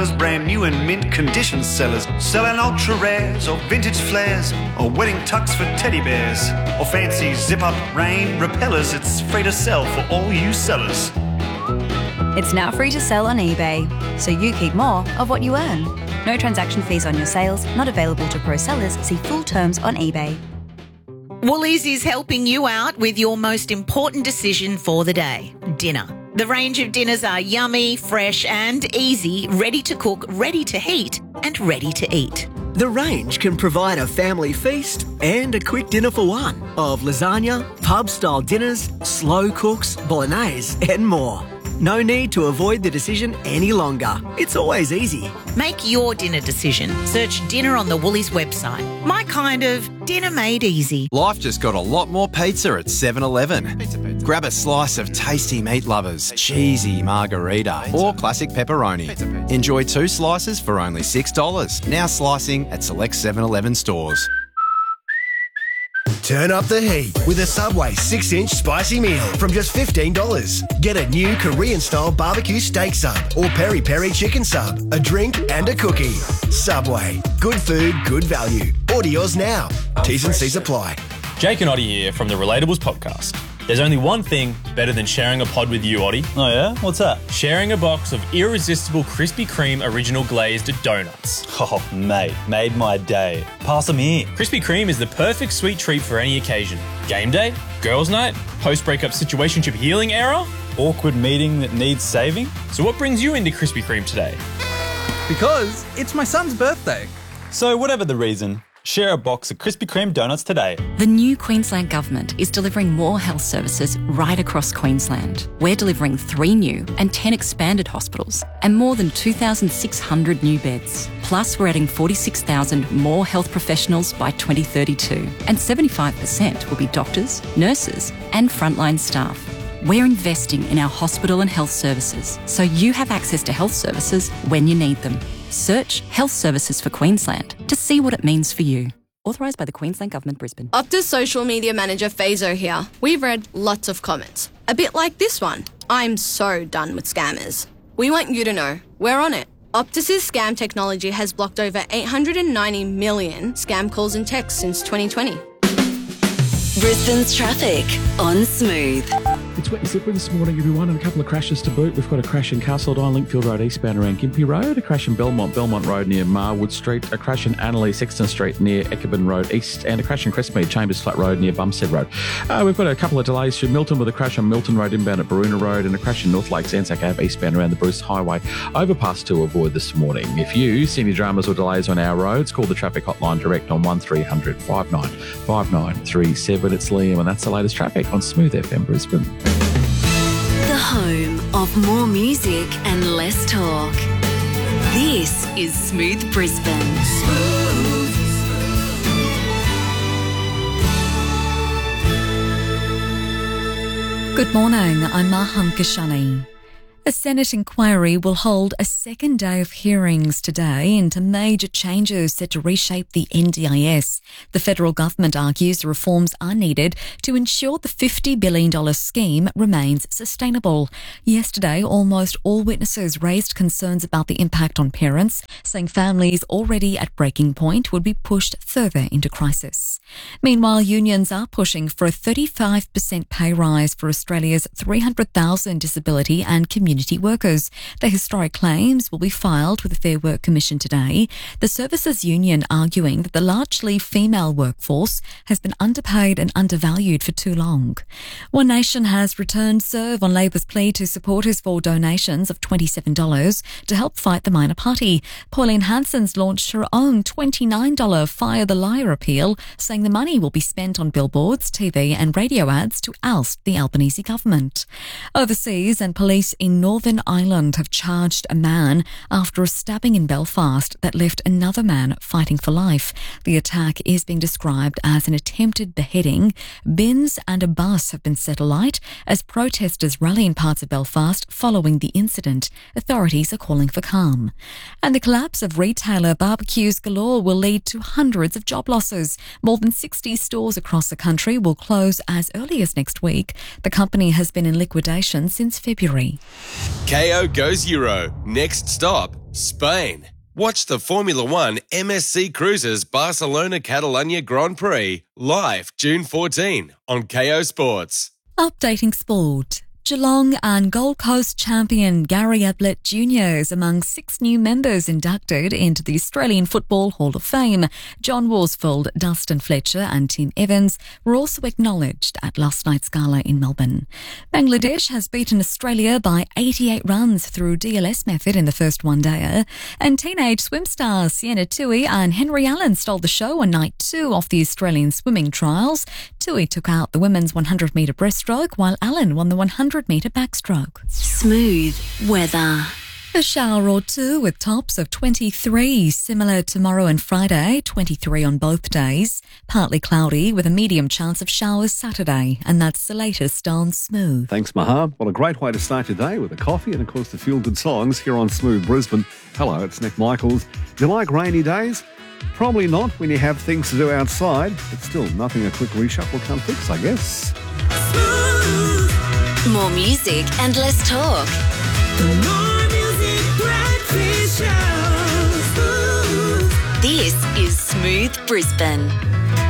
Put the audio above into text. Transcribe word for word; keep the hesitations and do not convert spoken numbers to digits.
colours, brand new and mint condition sellers, selling ultra rares or vintage flares, or wedding tucks for teddy bears, or fancy zip-up rain repellers. It's free to sell for all you sellers. It's now free to sell on eBay, so you keep more of what you earn. No transaction fees on your sales, not available to pro sellers. See full terms on eBay. Woolies is helping you out with your most important decision for the day, dinner. The range of dinners are yummy, fresh and easy, ready to cook, ready to heat and ready to eat. The range can provide a family feast and a quick dinner for one of lasagna, pub-style dinners, slow cooks, bolognese and more. No need to avoid the decision any longer. It's always easy. Make your dinner decision. Search dinner on the Woolies website. My kind of dinner made easy. Life just got a lot more pizza at seven eleven. Grab a slice of tasty meat lovers, cheesy margarita or classic pepperoni. Enjoy two slices for only six dollars. Now slicing at select seven eleven stores. Turn up the heat with a Subway six inch spicy meal from just fifteen dollars. Get a new Korean-style barbecue steak sub or peri-peri chicken sub, a drink and a cookie. Subway. Good food, good value. Order yours now. T's and C's apply. Jake and Oddie here from the Relatables podcast. There's only one thing better than sharing a pod with you, Oddie. Oh yeah? What's that? Sharing a box of irresistible Krispy Kreme original glazed donuts. Oh, mate, made my day. Pass them here. Krispy Kreme is the perfect sweet treat for any occasion. Game day, girls' night, post-breakup situationship healing era, awkward meeting that needs saving. So what brings you into Krispy Kreme today? Because it's my son's birthday. So whatever the reason, share a box of Krispy Kreme donuts today. The new Queensland Government is delivering more health services right across Queensland. We're delivering three new and ten expanded hospitals and more than two thousand six hundred new beds. Plus, we're adding forty-six thousand more health professionals by twenty thirty-two. And seventy-five percent will be doctors, nurses and frontline staff. We're investing in our hospital and health services so you have access to health services when you need them. Search Health Services for Queensland to see what it means for you. Authorised by the Queensland Government, Brisbane. Optus social media manager Fazo here. We've read lots of comments. A bit like this one. I'm so done with scammers. We want you to know we're on it. Optus's scam technology has blocked over eight hundred ninety million scam calls and texts since twenty twenty. Brisbane's traffic on Smooth. It's wet and slippery this morning, everyone, and a couple of crashes to boot. We've got a crash in Castledine, Linkfield Road eastbound around Gympie Road, a crash in Belmont, Belmont Road near Marwood Street, a crash in Annerley, Sexton Street near Eckerburn Road east, and a crash in Crestmead, Chambers Flat Road near Bumstead Road. Uh, we've got a couple of delays through Milton with a crash on Milton Road inbound at Baroona Road and a crash in North Lakes, Anzac Ave eastbound around the Bruce Highway. Overpass to avoid this morning. If you see any dramas or delays on our roads, call the traffic hotline direct on one three hundred five nine five nine three seven. It's Liam, and that's the latest traffic on Smooth F M Brisbane. The home of more music and less talk. This is Smooth Brisbane. Smooth. Good morning, I'm Mahan Kashani. A Senate inquiry will hold a second day of hearings today into major changes set to reshape the N D I S. The federal government argues the reforms are needed to ensure the fifty billion dollars scheme remains sustainable. Yesterday, almost all witnesses raised concerns about the impact on parents, saying families already at breaking point would be pushed further into crisis. Meanwhile, unions are pushing for a thirty-five percent pay rise for Australia's three hundred thousand disability and community workers. The historic claims will be filed with the Fair Work Commission today. The Services Union arguing that the largely female workforce has been underpaid and undervalued for too long. One Nation has returned serve on Labor's plea to supporters for donations of twenty-seven dollars to help fight the minor party. Pauline Hanson's launched her own twenty-nine dollars Fire the Liar appeal, saying the money will be spent on billboards, T V and radio ads to oust the Albanese government. Overseas, and police in Northern Ireland have charged a man after a stabbing in Belfast that left another man fighting for life. The attack is being described as an attempted beheading. Bins and a bus have been set alight as protesters rally in parts of Belfast following the incident. Authorities are calling for calm. And the collapse of retailer Barbecues Galore will lead to hundreds of job losses. More than sixty stores across the country will close as early as next week. The company has been in liquidation since February. K O goes Euro. Next stop, Spain. Watch the Formula One M S C Cruises Barcelona Catalunya Grand Prix live June fourteenth on K O Sports. Updating sport. Geelong and Gold Coast champion Gary Ablett Junior is among six new members inducted into the Australian Football Hall of Fame. John Worsfold, Dustin Fletcher and Tim Evans were also acknowledged at last night's gala in Melbourne. Bangladesh has beaten Australia by eighty-eight runs through D L S method in the first one-dayer. And teenage swim stars Sienna Tui and Henry Allen stole the show on night two of the Australian swimming trials. Tui took out the women's one hundred metre breaststroke while Allen won the one hundred metre backstroke. Smooth weather. A shower or two with tops of twenty-three, similar tomorrow and Friday, twenty-three on both days. Partly cloudy with a medium chance of showers Saturday, and that's the latest on Smooth. Thanks, Maha. Well, a great way to start your day with a coffee and, of course, the feel-good songs here on Smooth Brisbane. Hello, it's Nick Michaels. Do you like rainy days? Probably not when you have things to do outside, but still, nothing a quick reshuffle can't fix, I guess. More music and less talk. More music breakfast show. This is Smooth Brisbane.